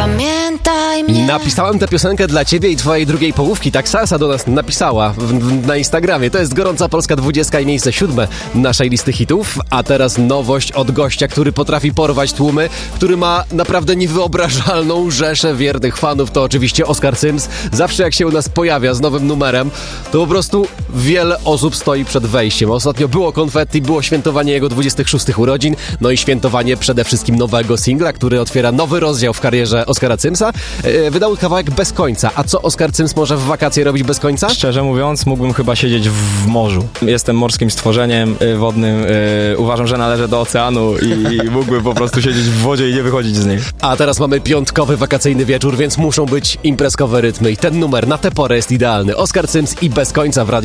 Pamiętaj mnie. Napisałem tę piosenkę dla ciebie i twojej drugiej połówki. Tak Salsa do nas napisała na Instagramie. To jest Gorąca Polska 20 i miejsce 7 naszej listy hitów. A teraz nowość od gościa, który potrafi porwać tłumy, który ma naprawdę niewyobrażalną rzeszę wiernych fanów. To oczywiście Oskar Cyms. Zawsze jak się u nas pojawia z nowym numerem, to po prostu wiele osób stoi przed wejściem. Ostatnio było konfetti, było świętowanie jego 26 urodzin, no i świętowanie przede wszystkim nowego singla, który otwiera nowy rozdział w karierze Oskara Cymsa. Wydał kawałek Bez końca. A co Oskar Cyms może w wakacje robić bez końca? Szczerze mówiąc, mógłbym chyba siedzieć w morzu. Jestem morskim stworzeniem wodnym. Uważam, że należę do oceanu i mógłbym po prostu siedzieć w wodzie i nie wychodzić z niej. A teraz mamy piątkowy wakacyjny wieczór, więc muszą być imprezkowe rytmy i ten numer na tę porę jest idealny. Oskar Cyms i Bez końca w Radiu